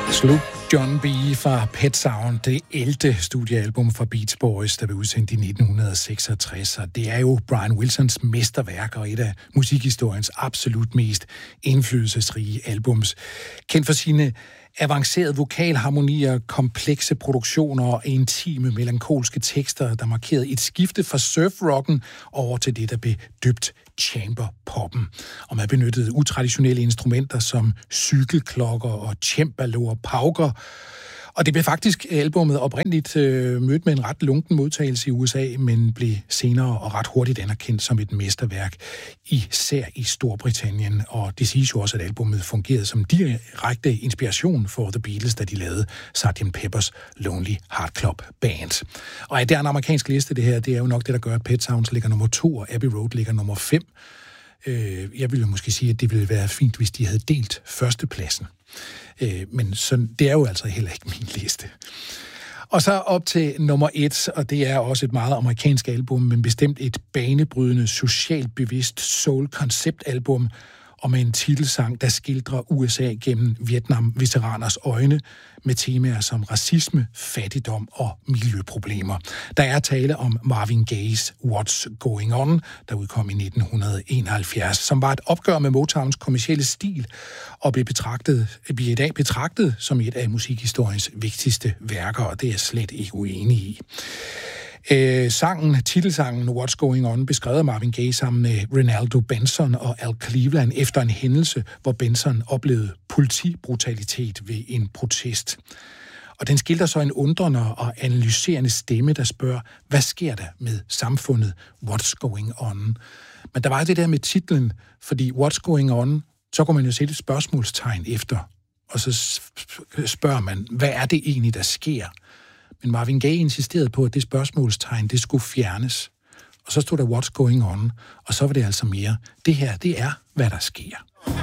Slug John B. fra Pet Sound, det 11. studiealbum fra Beach Boys, der blev udsendt i 1966. Og det er jo Brian Wilsons mesterværk og et af musikhistoriens absolut mest indflydelsesrige albums. Kendt for sine avancerede vokalharmonier, komplekse produktioner og intime melankolske tekster, der markerede et skifte fra surfrocken over til det, der blev døbt chamberpoppen. Og man benyttede utraditionelle instrumenter som cykelklokker og cembalo og pauker. Og det blev faktisk albumet oprindeligt mødt med en ret lunken modtagelse i USA, men blev senere og ret hurtigt anerkendt som et mesterværk, især i Storbritannien. Og det siges jo også, at albumet fungerede som direkte inspiration for The Beatles, da de lavede Sgt. Pepper's Lonely Heart Club Band. Og det er en amerikansk liste, det her. Det er jo nok det, der gør, at Pet Sounds ligger nummer 2, og Abbey Road ligger nummer 5. Jeg ville måske sige, at det ville være fint, hvis de havde delt førstepladsen. Men sådan, det er jo altså heller ikke min liste. Og så op til nummer 1, og det er også et meget amerikansk album, men bestemt et banebrydende, socialt bevidst soul-konceptalbum, og med en titelsang, der skildrer USA gennem Vietnam-veteraners øjne med temaer som racisme, fattigdom og miljøproblemer. Der er tale om Marvin Gaye's What's Going On, der udkom i 1971, som var et opgør med Motowns kommercielle stil og bliver i dag betragtet som et af musikhistoriens vigtigste værker, og det er jeg slet ikke uenig i. Titelsangen What's Going On beskrev Marvin Gaye sammen med Renaldo Benson og Al Cleveland efter en hændelse, hvor Benson oplevede politibrutalitet ved en protest. Og den skildrer så en undrende og analyserende stemme, der spørger, hvad sker der med samfundet? What's going on? Men der var det der med titlen, fordi What's going on, så kunne man jo sætte et spørgsmålstegn efter, og så spørger man, hvad er det egentlig, der sker? Men Marvin Gaye insisterede på, at det spørgsmålstegn, det skulle fjernes. Og så stod der What's Going On, og så var det altså mere. Det her, det er, hvad der sker.